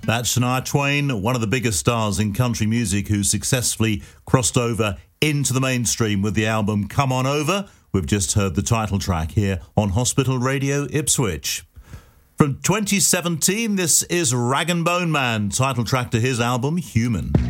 That's Shania Twain, one of the biggest stars in country music who successfully crossed over into the mainstream with the album Come On Over. We've just heard the title track here on Hospital Radio Ipswich. From 2017, this is Rag and Bone Man, title track to his album Human.